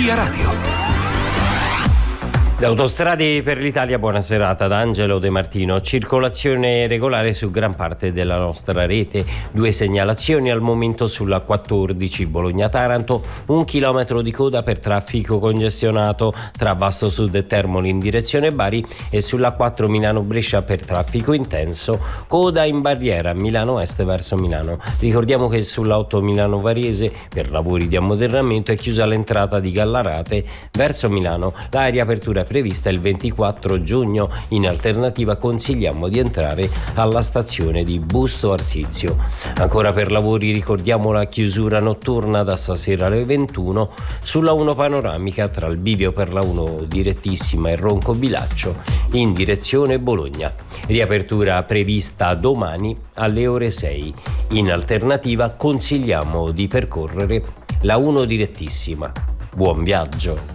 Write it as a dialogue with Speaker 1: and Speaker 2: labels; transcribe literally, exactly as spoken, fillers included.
Speaker 1: Via Radio.
Speaker 2: Autostrade per l'Italia, buona serata da Angelo De Martino. Circolazione regolare su gran parte della nostra rete. Due segnalazioni al momento sulla quattordici Bologna-Taranto, un chilometro di coda per traffico congestionato tra Basso Sud e Termoli in direzione Bari, e sulla quattro Milano-Brescia per traffico intenso, coda in barriera Milano Est verso Milano. Ricordiamo che sulla otto Milano-Varese per lavori di ammodernamento è chiusa l'entrata di Gallarate verso Milano. La riapertura prevista il ventiquattro giugno. In alternativa consigliamo di entrare alla stazione di Busto Arsizio. Ancora per lavori ricordiamo la chiusura notturna da stasera alle ventuno sulla uno panoramica tra il bivio per la uno direttissima e Ronco Bilaccio in direzione Bologna. Riapertura prevista domani alle ore sei. In alternativa consigliamo di percorrere la uno direttissima. Buon viaggio!